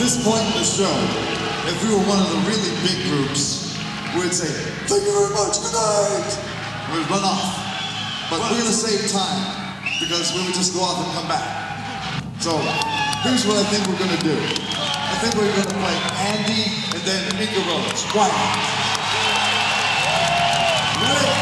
this point in the show, if we were one of the really big groups, we'd say, "Thank you very much, good night." We'd run off. But we're gonna save time because we would just go off and come back. So here's what I think we're gonna do. I think we're gonna play Andy and then Inca Rose. Why not? Ready?